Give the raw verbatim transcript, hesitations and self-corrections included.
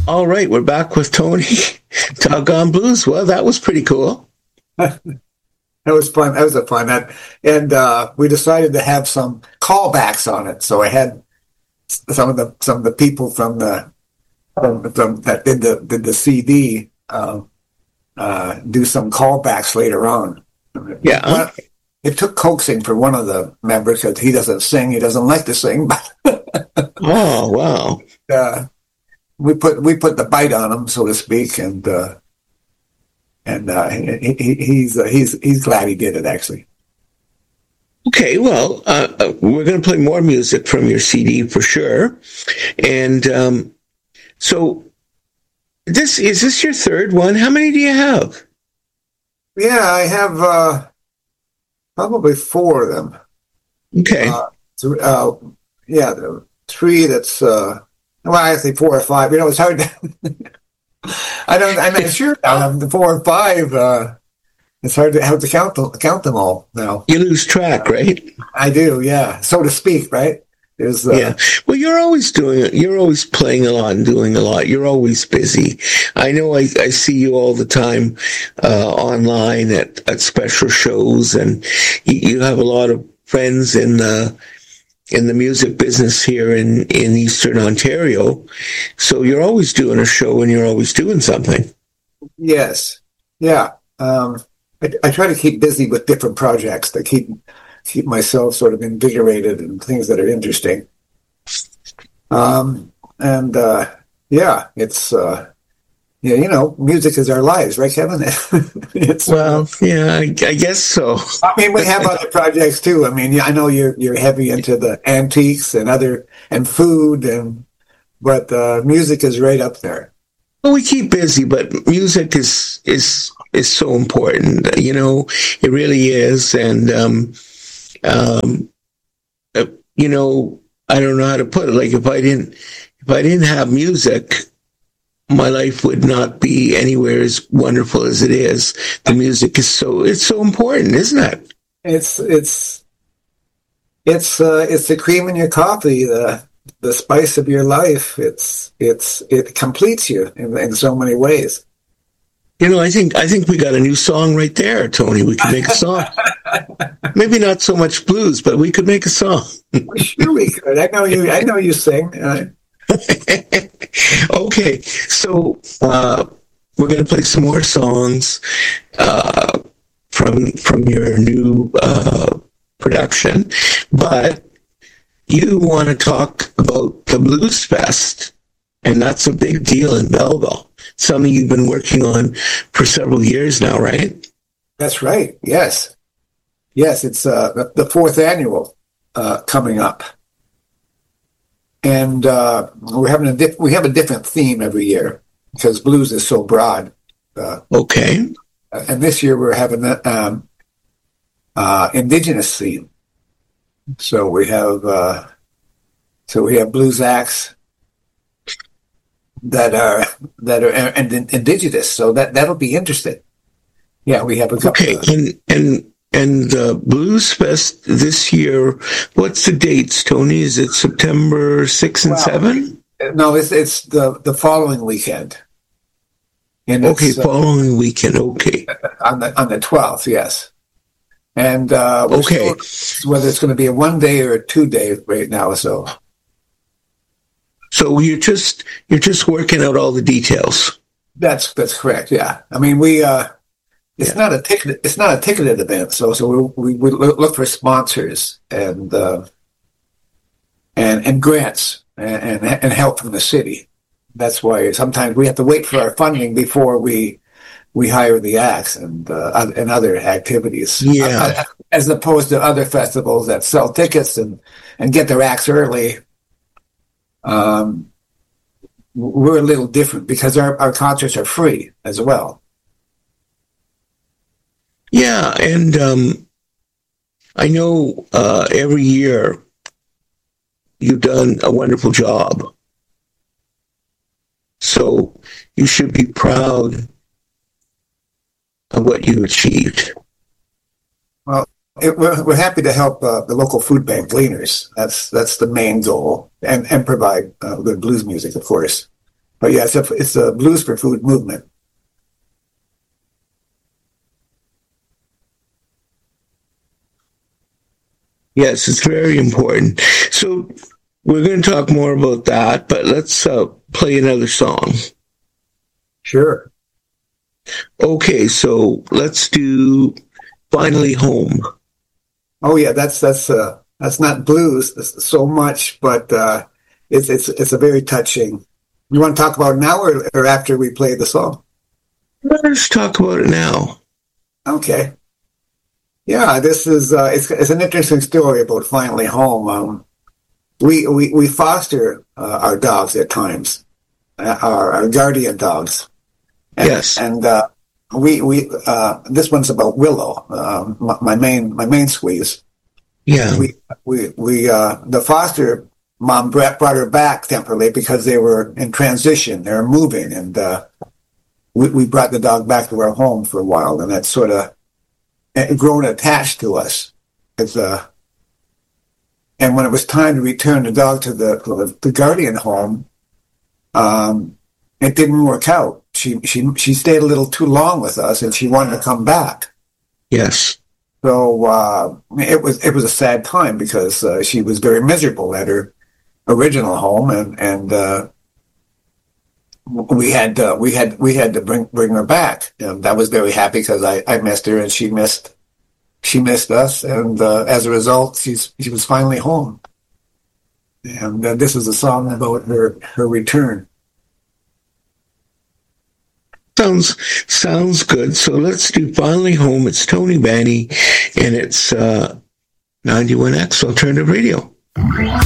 All right, we're back with Tony. Doggone Blues. Well, that was pretty cool. That was fun. That was a fun. That, and uh, we decided to have some callbacks on it. So I had some of the some of the people from the from, from that did the did the C D uh, uh, do some callbacks later on. Yeah. Well, it took coaxing for one of the members because he doesn't sing. He doesn't like to sing. Oh wow. uh, we put we put the bite on him, so to speak, and uh, and uh, he, he, he's uh, he's he's glad he did it actually. Okay, well, uh, uh, we're going to play more music from your C D for sure, and um, so this is this your third one? How many do you have? Yeah, I have uh, probably four of them. Okay. Uh, th- uh, yeah, the three. That's uh, well, I say four or five. You know, it's hard. To I don't. I'm not sure. Um, the four or five. Uh, it's hard to have to count them, count them all now. You lose track, right? I do. Yeah, so to speak. Right. There's, uh, yeah. Well, you're always doing it. You're always playing a lot and doing a lot. You're always busy. I know. I, I see you all the time uh, online at, at special shows, and you, you have a lot of friends in the in the music business here in, in Eastern Ontario. So you're always doing a show, and you're always doing something. Yes. Yeah. Um, I, I try to keep busy with different projects to keep. keep myself sort of invigorated and things that are interesting. Um, and, uh, yeah, it's, uh, yeah, you know, music is our lives, right, Kevin? it's, well, yeah, I, I guess so. I mean, we have other projects too. I mean, I know you're, you're heavy into the antiques and other, and food and, but, uh, music is right up there. Well, we keep busy, but music is, is, is so important. You know, it really is. And, um, Um, uh, you know, I don't know how to put it. Like if I didn't, if I didn't have music, my life would not be anywhere as wonderful as it is. The music is so, it's so important, isn't it? It's, it's, it's, uh, it's the cream in your coffee, the, the spice of your life. It's, it's, it completes you in, in so many ways. You know, I think I think we got a new song right there, Tony. We could make a song. Maybe not so much blues, but we could make a song. Sure, we could. I know you. I know you sing. Uh, okay, so uh, we're going to play some more songs uh, from from your new uh, production, but you want to talk about the Blues Fest, and that's a big deal in Belleville. Something you've been working on for several years now, right? That's right. Yes. Yes, it's uh, the, the fourth annual uh, coming up. And uh, we're having a diff- we have a different theme every year because blues is so broad. Uh, okay. And this year we're having an um, uh, indigenous theme. So we have uh, so we have blues acts that are that are and, and indigenous, so that that'll be interesting. Yeah, we have a couple. Okay, of, and and and uh, Blues Fest this year. What's the dates, Tony? Is it September sixth and well, seven? No, it's it's the the following weekend. And okay, following uh, weekend. Okay, on the on the twelfth, yes. And uh, okay, whether it's going to be a one day or a two day right now, so. So you're just you're just working out all the details. That's that's correct. Yeah, I mean we uh, it's yeah. not a ticket. It's not a ticketed event. So so we we, we look for sponsors and uh, and and grants and, and and help from the city. That's why sometimes we have to wait for our funding before we we hire the acts and uh, and other activities. Yeah, as opposed to other festivals that sell tickets and and get their acts early. Um, we're a little different because our, our concerts are free as well. Yeah, and um, I know uh, every year you've done a wonderful job. So you should be proud of what you achieved. Well, it, we're, we're happy to help uh, the local food bank gleaners. That's that's the main goal, and and provide uh, good blues music, of course. but yeah, it's a, it's a Blues for Food movement. Yes, it's very important. So we're going to talk more about that, but let's uh, play another song. Sure. Okay, so let's do Finally Home. Oh yeah, that's that's uh that's not blues so much, but uh, it's it's it's a very touching. You want to talk about it now or, or after we play the song? Let's talk about it now. Okay. Yeah, this is uh, it's it's an interesting story about Finally Home. Um, we we we foster uh, our dogs at times, uh, our, our guardian dogs. And, Yes, and uh, we we uh, this one's about Willow, uh, my, my main my main squeeze. yeah, We we we uh, the foster mom brought her back temporarily because they were in transition, they were moving, and uh, we we brought the dog back to our home for a while, and that sort of grown attached to us. It's uh, and when it was time to return the dog to the to the, the guardian home, um, it didn't work out. She she she stayed a little too long with us, and she wanted to come back. yes, So uh, it was it was a sad time because uh, she was very miserable at her original home, and and uh, we had uh, we had we had to bring bring her back. And I was very happy because I, I missed her and she missed she missed us, and uh, as a result, she's she was finally home. And uh, this is a song about her her return. sounds sounds good. So let's do Finally Home. It's Tony Banny, and it's uh, ninety-one X Alternative Radio.